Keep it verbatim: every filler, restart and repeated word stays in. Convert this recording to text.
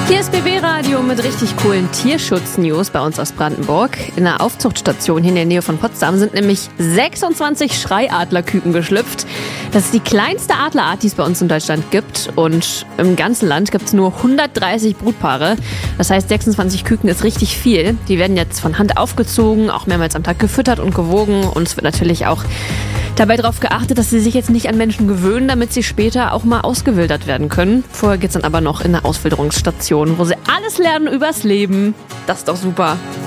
Hier ist B B-Radio mit richtig coolen Tierschutz-News bei uns aus Brandenburg. In einer Aufzuchtstation hier in der Nähe von Potsdam sind nämlich sechsundzwanzig Schreiadlerküken geschlüpft. Das ist die kleinste Adlerart, die es bei uns in Deutschland gibt. Und im ganzen Land gibt es nur hundertdreißig Brutpaare. Das heißt, sechsundzwanzig Küken ist richtig viel. Die werden jetzt von Hand aufgezogen, auch mehrmals am Tag gefüttert und gewogen. Und es wird natürlich auch dabei darauf geachtet, dass sie sich jetzt nicht an Menschen gewöhnen, damit sie später auch mal ausgewildert werden können. Vorher geht es dann aber noch in eine Auswilderungsstation, wo sie alles lernen übers Leben. Das ist doch super.